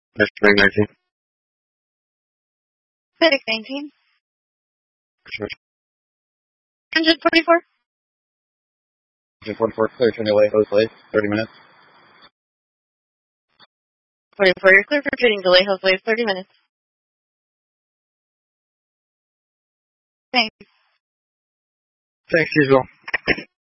That's 2019. FedEx 19. Sure. 144. 44, clear to delay, host late, 30 minutes. 44, you're clear for trading delay, host wait 30 minutes. Thanks. Thanks, usual.